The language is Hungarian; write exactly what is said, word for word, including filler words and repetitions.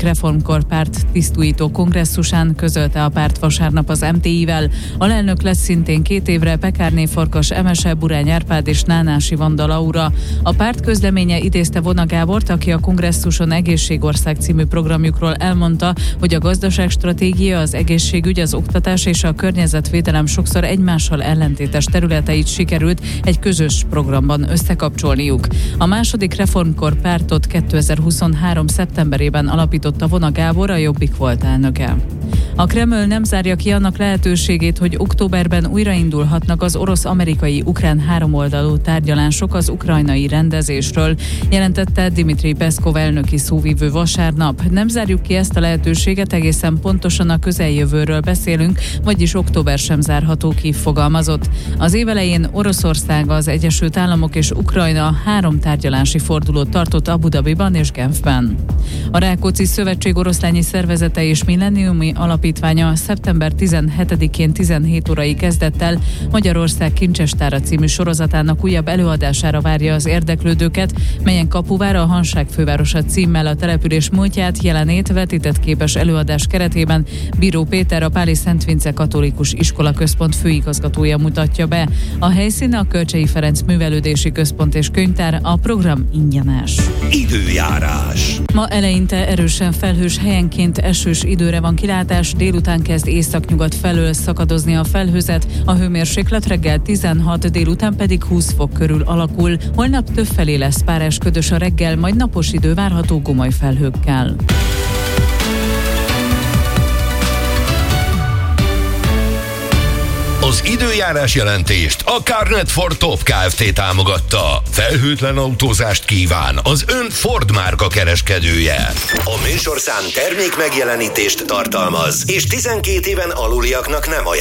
Reformkor párt tisztújító kongresszusán, közölte a párt vasárnap az em té i-vel. Alelnök lesz szintén két évre Pekárné Farkas Emese, Burány Árpád és Nánási Vanda Laura. A párt közleménye idézte Vona Gábort, aki a kongresszuson Egészségország című programjukról elmondta, hogy a gazdaságstratégia, az egészségügy, az oktatás és a környezetvédelem sokszor egymással ellentétes területeit sikerült egy közös programban összekapcsolniuk. A második Reformkor pártot kétezer-huszonhárom szeptemberében alapította Vona Gábor, a Jobbik volt elnöke. A Kreml nem zárja ki annak lehetőségét, hogy októberben újraindulhatnak az orosz-amerikai-ukrán háromoldalú tárgyalások az ukrajnai rendezésről, jelentette Dmitri Peszkov elnöki szóvivő vasárnap. Nem zárjuk ki ezt a lehetőséget, egészen pontosan a közeljövőről beszélünk, vagyis október sem zárható ki, fogalmazott. Az év elején Oroszország, az Egyesült Államok és Ukrajna három tárgyalási fordulót tartott Abu Dhabiban és Genfben. A Rákóczi Szövetség oroszlányi szervezete és milleniumi alapítványa szeptember tizenhetedikén tizenhét órai kezdettel Magyarország Kincsestára című sorozatának újabb előadására várja az érdeklődőket, melyen Kapuvára, a Hanság fővárosa címmel a település múltját, jelenét, vetített képes előadás keretében Bíró Péter, a Páli Szent Vince Katolikus Iskola Központ főigazgatója mutatja be. A helyszíne a Kölcsei Ferenc Művelődési Központ és Könyvtár, a program ingyenes. Időjárás. Ma eleinte erősen felhős, helyenként esős időre van kilátás, délután kezd északnyugat felől szakadozni a felhőzet, a hőmérséklet reggel tizenhat, délután pedig húsz fok körül alakul. Holnap többfelé lesz párás ködös a reggel, majd napos idő várható gomoly felhőkkel. Az időjárás jelentést a Carnet Ford Top Kft. Támogatta. Felhőtlen autózást kíván az ön Ford márka kereskedője. A műsorszám termék megjelenítést tartalmaz, és tizenkét éven aluliaknak nem ajánlott.